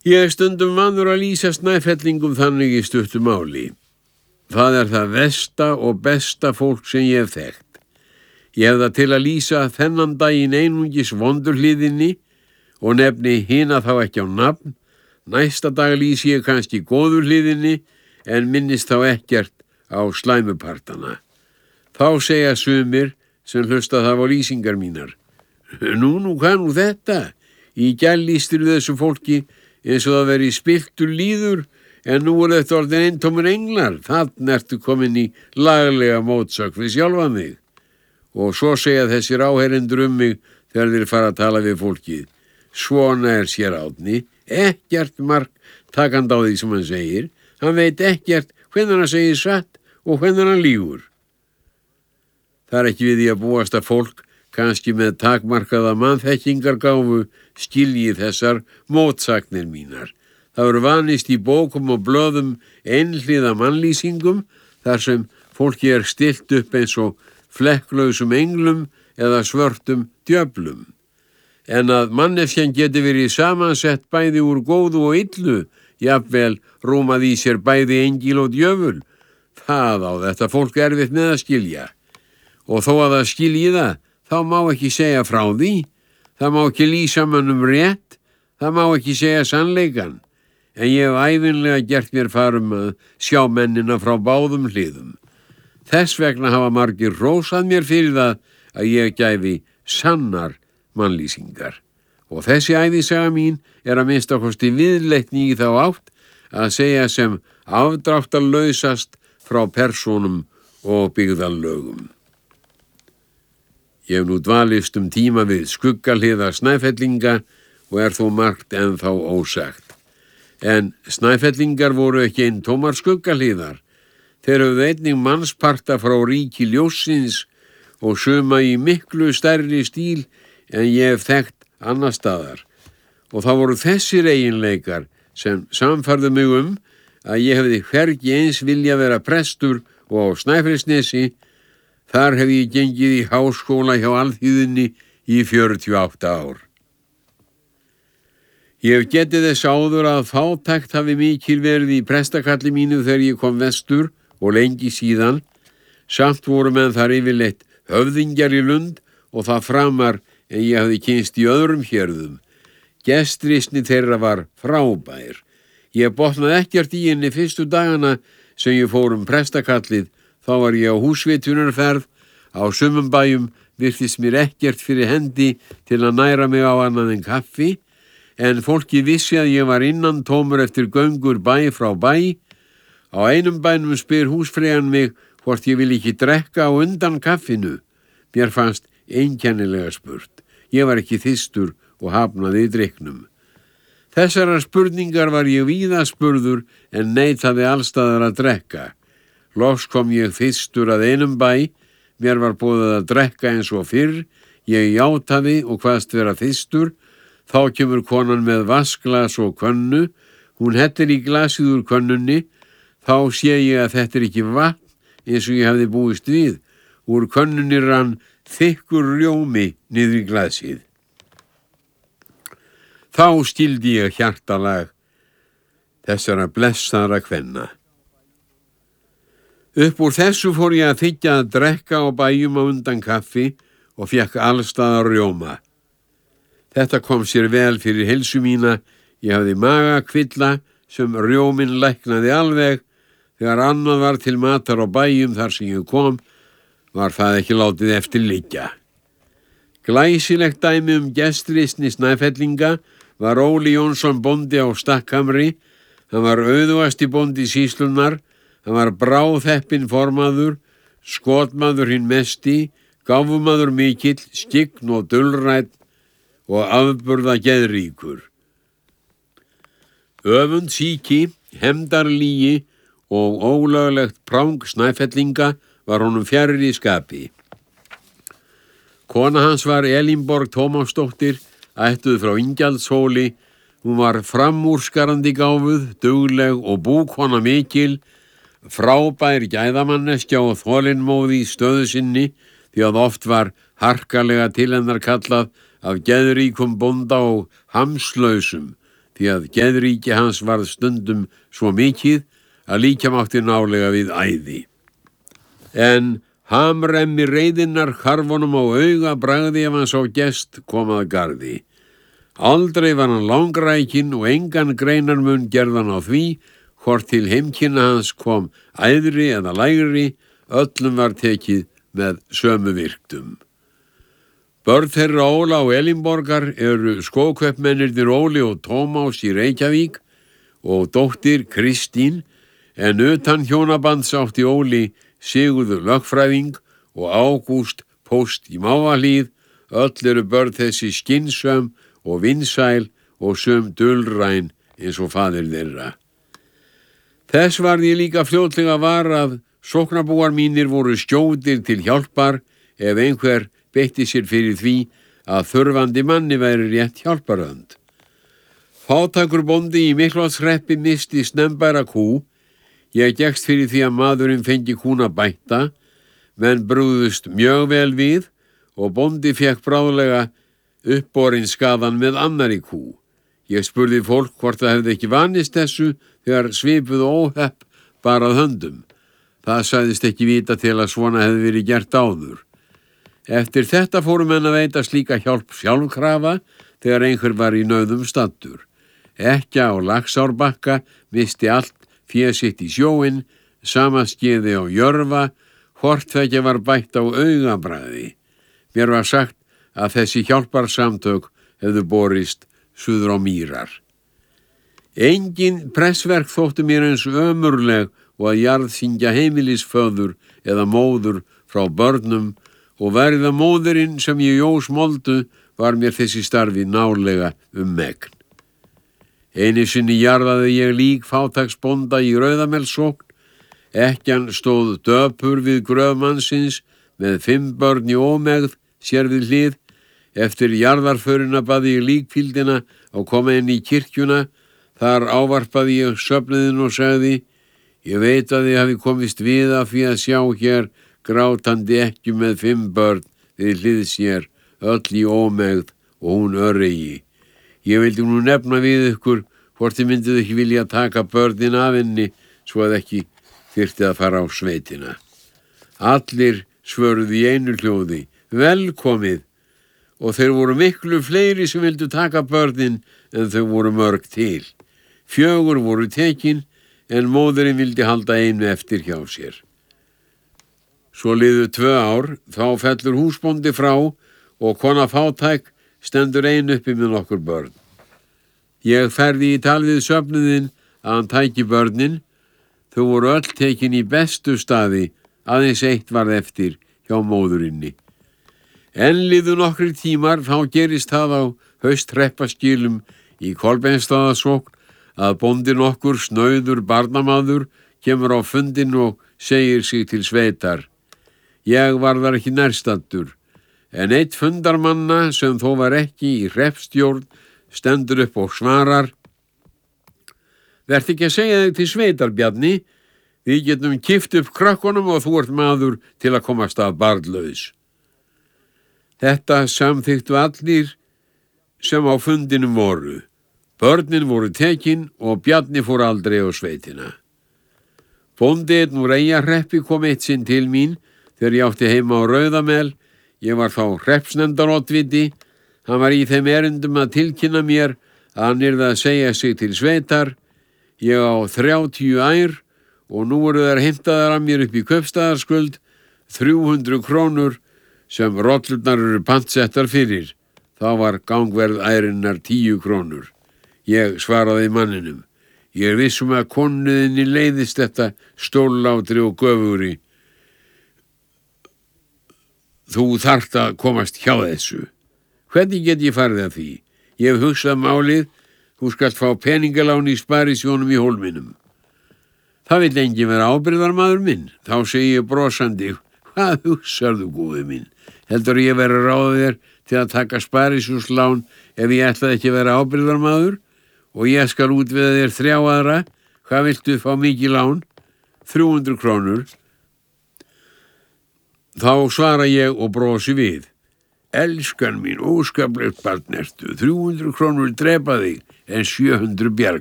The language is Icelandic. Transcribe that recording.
Ég er stundum vanur að lýsa Snæfellingum þannig í stuttu máli. Það er það versta og besta fólk sem ég hef þekkt. Ég hef það til að lýsa þennan daginn einungis vondurhliðinni og nefni hina þá ekki á nafn. Næsta dag lýsi ég kannski góðu hliðinni en minnist þá ekkert á slæmupartana. Þá segja sumir sem hlusta það á lýsingar mínar. Nú, hvað nú þetta? Í gær lýstir þessu fólki eins og það veri spilltur líður, en nú þetta orðin eintómur englar. Þarna ertu komin í laglega mótsök við sjálfan þig. Og svo segja þessir áheyrendur mig þegar þeir fara að tala við fólkið. Svona er sér Árni, ekkert mark takand á því sem hann segir. Hann veit ekkert hvenær hann segir satt og hvenær hann lýgur. Það er ekki við því að búast að fólk, kannski með takmarkaða mannþekkingargáfu, skilji þessar mótsagnir mínar. Það eru vanist í bókum og blöðum einhliða mannlýsingum þar sem fólki er stillt upp eins og flekklausum englum eða svörtum djöflum. En að manneskjan geti verið samansett bæði úr góðu og illu, jafnvel rúmað í sér bæði engil og djöful, það á þetta fólk erfitt með að skilja. Og þó að það skilji það, þá má ekki segja frá því, það má ekki lýsa mönnum rétt, það má ekki segja sannleikan, en ég hef ævinlega gert mér farum að sjá mennina frá báðum hliðum. Þess vegna hafa margir hrósað mér fyrir það að ég gæfi sannar mannlýsingar. Og þessi ævisaga mín er að minnstakosti viðleitni í þá átt að segja sem afdráttarlausast frá persónum og byggðarlögum. Ég hef nú dvalist tíma við skuggahliða Snæfellinga og er þó margt ennþá ósagt. En Snæfellingar voru ekki eintómar skuggahliðar. Þeir höfðu einnig mannsparta frá ríki ljóssins og suma í miklu stærri stíl en ég hef þekkt annar staðar. Og það voru þessir eiginleikar sem samfærðu mig að ég hefði hvergi eins vilja vera prestur og á Snæfellsnesi. Þar hef ég gengið í háskóla hjá Alþýðunni í 48 ár. Ég hef getið þess áður að fátækt hafi mikil verið í prestakalli mínu þegar ég kom vestur og lengi síðan. Samt voru menn þar yfirleitt höfðingjar í Lund og það framar en ég hafði kynst í öðrum hérðum. Gestrisni þeirra var frábær. Ég botnaði ekkert í henni fyrstu dagana sem ég fór prestakallið. Þá var ég á húsvitunarferð. Á sumum bæjum virtist mér ekkert fyrir hendi til að næra mig á annað en kaffi, en fólki vissi að ég var innantómur eftir göngur bæ frá bæ. Á einum bænum spyr húsfreyjan mig hvort ég vil ekki drekka á undan kaffinu. Mér fannst einkennilega spurt. Ég var ekki þyrstur og hafnaði í drykknum. Þessarar spurningar var ég víða spurður en neitaði allstaðar að drekka. Loks kom ég þyrstur að einum bæ, mér var boðið að drekka eins og fyrr, ég játaði og kvaðst vera þyrstur, þá kemur konan með vaskglas og könnu, hún hellir í glasið úr könnunni, þá sé ég að þetta er ekki vatn eins og ég hefði búist við, úr könnunni rann þykkur rjómi niður í glasið. Þá skildi ég hjartalag þessara blessaðra kvenna. Upp úr þessu fór ég að þiggja að drekka á bæjum á undan kaffi og fékk allstaðar rjóma. Þetta kom sér vel fyrir heilsu mína, ég hafði magakvilla sem rjóminn læknaði alveg. Þegar annað var til matar á bæjum þar sem ég kom, var það ekki látið eftir liggja. Glæsilegt dæmi gestrisni Snæfellinga var Óli Jónsson bóndi á Stakkhamri. Hann var auðugasti bóndi sýslunnar. Hann var bráðheppinn formaður, skotmaður hinn mesti, gáfumaður mikill, skyggn og dulrætt og afburða geðríkur. Öfund sýki, hefndarlýgi og ólöglegt prang Snæfellinga var honum fjarri í skapi. Kona hans var Elínborg Tómasdóttir, ættuð frá Ingjaldshóli. Hún var framúrskarandi gáfuð, dugleg og búkona mikil, frábær gæðamanneskja og þolinmóð í stöðu sinni því að oft var harkalega til hennar kallað af geðríkum bónda og hamslausum því að geðríki hans varð stundum svo mikið að líkja mátti nálega við æði. En hamremmi reiðinnar hvarf honum á auga bragði ef hann sá gest kom að garði. Aldrei var hann langrækinn og engan greinarmun gerðan á því hvort til heimkynna hans kom æðri eða lægri, öllum var tekið með sömu virktum. Börn þeirra Óla og Elínborgar eru skókaupmennirnir Óli og Tómas í Reykjavík og dóttir Kristín, en utan hjónabands átti Óli Sigurður lögfræðing og Ágúst póst í Mávahlíð. Öll eru börn þessi skynsöm og vinsæl og sum dulræn eins og faðir þeirra. Þess varð ég líka fljótlega var að sóknarbúar mínir voru skjótir til hjálpar ef einhver beitti sér fyrir því að þurfandi manni væri rétt hjálparhönd. Fátækur bóndi í Miklaholtshreppi missti snembæra kú. Ég gekkst fyrir því að maðurinn fengi kúna bætta, menn brugðust mjög vel við og bóndi fekk bráðlega uppborinn skaðan með annari kú. Ég spurði fólk hvort það hefði ekki vanist þessu þegar svipuð óhepp bar að höndum. Það sagðist ekki vita til að svona hefði verið gert áður. Eftir þetta fóru menn að veita slíka hjálp sjálfkrafa þegar einhver var í nauðum staddur. Ekkja á Laxárbakka misti allt fé sitt í sjóinn, sama skeiði á Jörfa, hvort tveggja var bætt á augabragði. Mér var sagt að þessi hjálparsamtök hefðu borist suður á Mýrar. Engin pressverk þóttu mér eins ömurleg og að jarðsyngja heimilisföður eða móður frá börnum, og verða móðurinn sem ég jós moldu var mér þessi starfi nálega megn. Einu sinni jarðaði ég lík fátæksbónda í Rauðamelsókn. Ekkjan stóð döpur við gröf mannsins með 5 börn í ómegð sér við hlið. Eftir jarðarförina baði ég líkpíldina og koma inn í kirkjuna. Þar ávarpaði ég söfnuðinn og sagði: ég veit að þið hafi komist við af því að sjá hér grátandi ekkju með 5 börn við hlið sér, öll í ómegð og hún örregi. Ég vildi nú nefna við ykkur hvort þið myndið ekki vilja taka börnin af henni svo að ekki þyrfti að fara á sveitina. Allir svöruðu í einu hljóði: velkomið, og þeir voru miklu fleiri sem vildu taka börnin en þau voru mörg til. 4 voru tekin en móðurinn vildi halda einu eftir hjá sér. Svo liðu 2 ár, þá fellur húsbóndi frá og kona fátæk stendur ein uppi með nokkur börn. Ég ferði í tal við söfnuðinn að hann tæki börnin. Þau voru öll tekin í bestu staði, aðeins 1 varð eftir hjá móðurinni. En liðu nokkrir tímar, þá gerist það á haustreppaskilum í Kolbeinsstaðasókn að bóndi nokkur snauður barnamaður kemur á fundinn og segir sig til sveitar. Ég var þar ekki nærstaddur, en einn fundarmanna sem þó var ekki í hreppstjórn stendur upp og svarar: verð ekki að segja þig til sveitar, Bjarni, við getum kippt upp krökkunum og þú ert maður til að komast af barnlaus. Þetta samþykktu allir sem á fundinum voru. Börnin voru tekin og Bjarni fór aldrei á sveitina. Bóndi einn úr Eyjahreppi kom eitt sinn til mín þegar ég átti heima á Rauðamel. Ég var þá hreppsnefndaroddviti. Hann var í þeim erindum að tilkynna mér að hann yrði að segja sig til sveitar. Ég á 30 ær og nú eru þær heimtaðar að mér upp í kaupstaðarskuld 300 krónur sem rollurnar eru pantsettar fyrir. Þá var gangverð ærinnar 10 krónur. Ég svaraði manninum: ég vissum að konuðinni leiðist þetta stórlátri og göfugri. Þú þarft að komast hjá þessu. Hvernig get ég farið að því? Ég hef hugsað málið. Þú skalt fá peningalán í sparisjónum í Hólminum. Það vill enginn vera ábyrgðarmaður minn. Þá segi ég brosandi: hvað hugsarðu, góði minn? Heldur ég vera ráða þér til að taka sparisjónslán ef ég ætlaði ekki að vera ábyrgðarmaður? Og ég skal útvega þér 3 aðra. Hvað viltu fá mikið lán? 300 krónur. Þá svara ég og brosi við: elskan mín, óskaplegt barn ertu, 300 krónur drepa þig, en 700 bjarg.